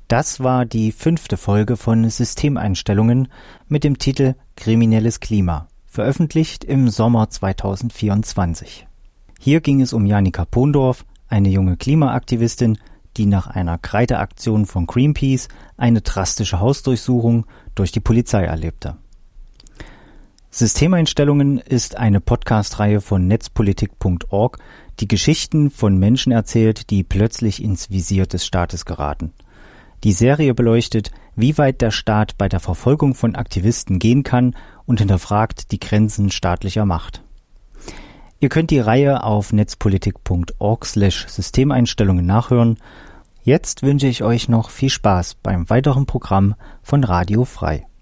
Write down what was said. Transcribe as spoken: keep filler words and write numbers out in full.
Das war die fünfte Folge von Systemeinstellungen mit dem Titel Kriminelles Klima, veröffentlicht im Sommer zweitausendvierundzwanzig. Hier ging es um Janika Pondorf, eine junge Klimaaktivistin, die nach einer Kreideaktion von Greenpeace eine drastische Hausdurchsuchung durch die Polizei erlebte. Systemeinstellungen ist eine Podcast-Reihe von netzpolitik punkt org, die Geschichten von Menschen erzählt, die plötzlich ins Visier des Staates geraten. Die Serie beleuchtet, wie weit der Staat bei der Verfolgung von Aktivisten gehen kann und hinterfragt die Grenzen staatlicher Macht. Ihr könnt die Reihe auf netzpolitik punkt org slash Systemeinstellungen nachhören. Jetzt wünsche ich euch noch viel Spaß beim weiteren Programm von Radio Frei.